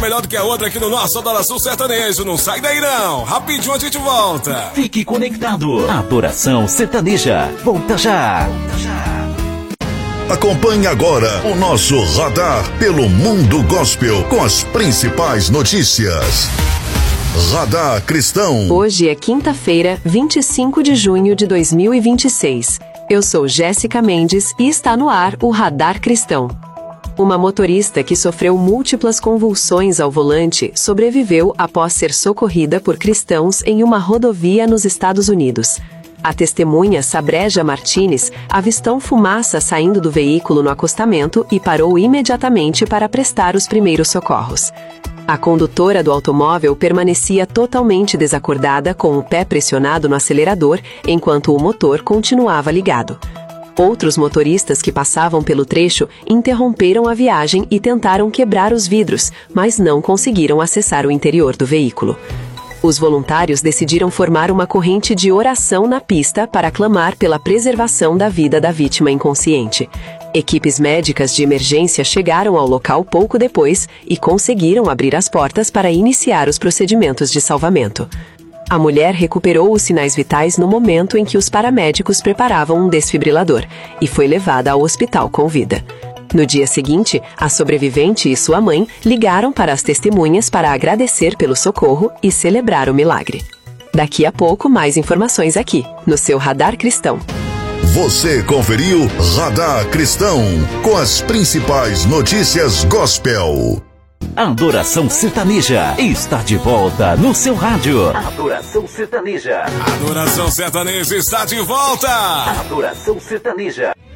Melhor do que a outra aqui no nosso Adoração Sertanejo. Não sai daí não. Rapidinho a gente volta. Fique conectado. Adoração Sertaneja. Volta já. Acompanhe agora o nosso radar pelo mundo gospel com as principais notícias. Radar Cristão. Hoje é quinta-feira, 25 de junho de 2026. Eu sou Jéssica Mendes e está no ar o Radar Cristão. Uma motorista que sofreu múltiplas convulsões ao volante sobreviveu após ser socorrida por cristãos em uma rodovia nos Estados Unidos. A testemunha Sabreja Martinez avistou fumaça saindo do veículo no acostamento e parou imediatamente para prestar os primeiros socorros. A condutora do automóvel permanecia totalmente desacordada com o pé pressionado no acelerador enquanto o motor continuava ligado. Outros motoristas que passavam pelo trecho interromperam a viagem e tentaram quebrar os vidros, mas não conseguiram acessar o interior do veículo. Os voluntários decidiram formar uma corrente de oração na pista para clamar pela preservação da vida da vítima inconsciente. Equipes médicas de emergência chegaram ao local pouco depois e conseguiram abrir as portas para iniciar os procedimentos de salvamento. A mulher recuperou os sinais vitais no momento em que os paramédicos preparavam um desfibrilador e foi levada ao hospital com vida. No dia seguinte, a sobrevivente e sua mãe ligaram para as testemunhas para agradecer pelo socorro e celebrar o milagre. Daqui a pouco, mais informações aqui, no seu Radar Cristão. Você conferiu Radar Cristão, com as principais notícias gospel. Adoração Sertaneja está de volta no seu rádio. Adoração Sertaneja. Adoração Sertaneja está de volta. Adoração Sertaneja.